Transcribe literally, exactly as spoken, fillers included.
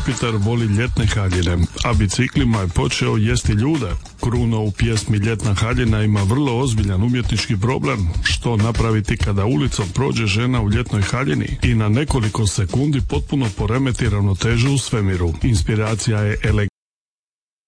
Jupiter voli ljetne haljine, a biciklima je počeo jesti ljude. Kruno u pjesmi Ljetna haljina ima vrlo ozbiljan umjetnički problem. Što napraviti kada ulicom prođe žena u ljetnoj haljini i na nekoliko sekundi potpuno poremeti ravnotežu u svemiru. Inspiracija je elegantna